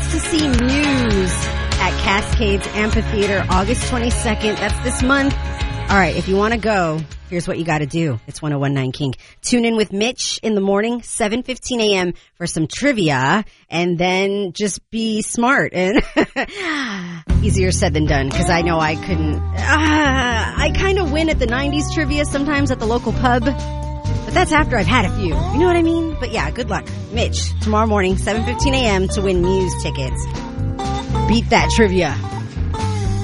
tickets to see Muse at Cascades Amphitheater August 22nd. That's this month. All right, if you want to go, here's what you got to do. It's 101.9 King. Tune in with Mitch in the morning, 7:15 a.m. for some trivia, and then just be smart. And easier said than done, because I know I couldn't. I kind of win at the 90s trivia sometimes at the local pub, but that's after I've had a few. You know what I mean? But yeah, good luck. Mitch, tomorrow morning, 7:15 a.m. to win Muse tickets. Beat that trivia.